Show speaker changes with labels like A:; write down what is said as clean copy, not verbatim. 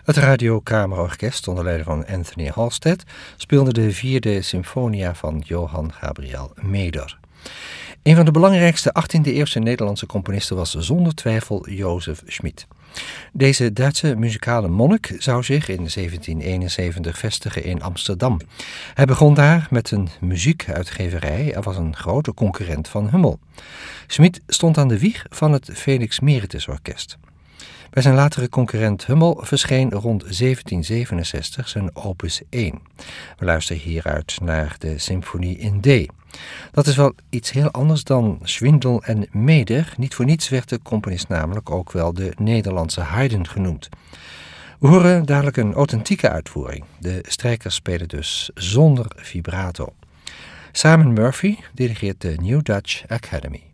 A: Het Radiokamerorkest onder leiding van Anthony Halstead speelde de 4e symfonia van Johann Gabriel Meder. Een van de belangrijkste 18e-eeuwse Nederlandse componisten was zonder twijfel Joseph Schmid. Deze Duitse muzikale monnik zou zich in 1771 vestigen in Amsterdam. Hij begon daar met een muziekuitgeverij en was een grote concurrent van Hummel. Schmid stond aan de wieg van het Felix Meritis Orkest. Bij zijn latere concurrent Hummel verscheen rond 1767 zijn opus 1. We luisteren hieruit naar de symfonie in D. Dat is wel iets heel anders dan Schwindel en Meder. Niet voor niets werd de componist namelijk ook wel de Nederlandse Haydn genoemd. We horen dadelijk een authentieke uitvoering. De strijkers spelen dus zonder vibrato. Simon Murphy dirigeert de New Dutch Academy.